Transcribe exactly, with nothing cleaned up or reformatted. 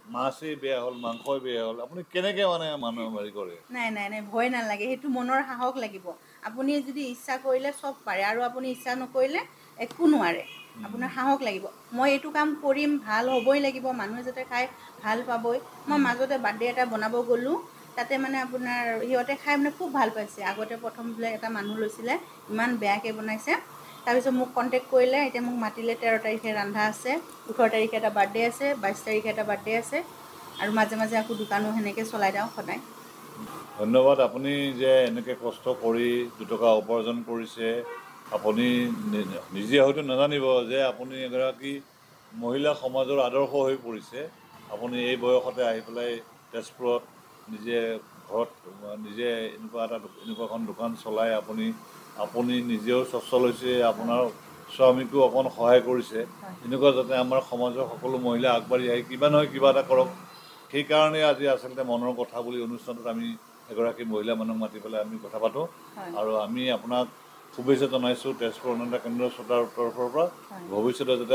মাছেই বেয়া হ'ল মাংসই বেয়া হ'ল আপুনি কেনেকৈ মানে মানুহ হেৰি কৰে নাই নাই নাই ভয় নালাগে সেইটো মনৰ সাহস লাগিব আপুনি যদি ইচ্ছা কৰিলে চব পাৰে আৰু আপুনি ইচ্ছা নকৰিলে একো নোৱাৰে আপোনাৰ সাহস লাগিব মই এইটো কাম কৰিম ভাল হ'বই লাগিব মানুহে যাতে খাই ভাল পাবই মই মাজতে বাৰ্থডে এটা বনাব গ'লোঁ তাতে মানে আপোনাৰ সিহঁতে খাই মানে খুব ভাল পাইছে আগতে প্ৰথম বোলে এটা মানুহ লৈছিলে ইমান বেয়াকৈ বনাইছে তাৰপিছত মোক কণ্টেক্ট কৰিলে এতিয়া মোক মাতিলে তেৰ তাৰিখে ৰন্ধা আছে ওঠৰ তাৰিখে এটা বাৰ্থডে আছে বাইছ তাৰিখে এটা বাৰ্থডে আছে আৰু মাজে মাজে আকৌ দোকানো সেনেকৈ চলাই যাওঁ সদায় ধন্যবাদ আপুনি যে এনেকৈ কষ্ট কৰি দুটকা উপাৰ্জন কৰিছে আপুনি নিজে হয়তো নাজানিব যে আপুনি এগৰাকী মহিলা সমাজৰ আদৰ্শ হৈ পৰিছে আপুনি এই বয়সতে আহি পেলাই তেজপুৰত নিজে ঘৰত নিজে এনেকুৱা এটা এনেকুৱা এখন দোকান চলাই আপুনি আপুনি নিজেও স্বচ্ছল হৈছে আপোনাৰ স্বামীকো অকণ সহায় কৰিছে এনেকুৱা যাতে আমাৰ সমাজৰ সকলো মহিলা আগবাঢ়ি আহি কিবা নহয় কিবা এটা কৰক সেইকাৰণে আজি আচলতে মনৰ কথা বুলি অনুষ্ঠানটোত আমি এগৰাকী মহিলা মানুহক মাতি পেলাই আমি কথা পাতোঁ আৰু আমি আপোনাক শুভেচ্ছা জনাইছোঁ তেজপুৰ অনান্য কেন্দ্ৰ চোতাৰ তৰফৰ পৰা ভৱিষ্যতে যাতে